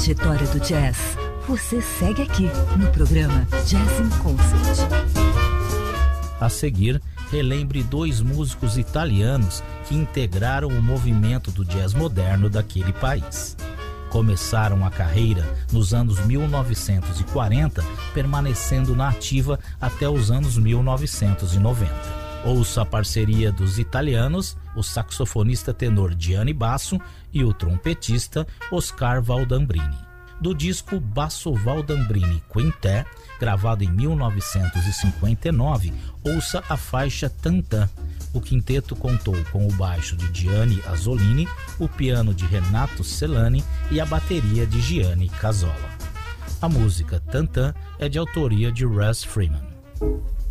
trajetória do jazz, você segue aqui no programa Jazz in Concert. A seguir, relembre 2 músicos italianos que integraram o movimento do jazz moderno daquele país. Começaram a carreira nos anos 1940, permanecendo na ativa até os anos 1990. Ouça a parceria dos italianos, o saxofonista tenor Gianni Basso e o trompetista Oscar Valdambrini. Do disco Basso Valdambrini Quintet, gravado em 1959, ouça a faixa Tantan. O quinteto contou com o baixo de Gianni Azzolini, o piano de Renato Celani e a bateria de Gianni Casola. A música Tantan é de autoria de Russ Freeman.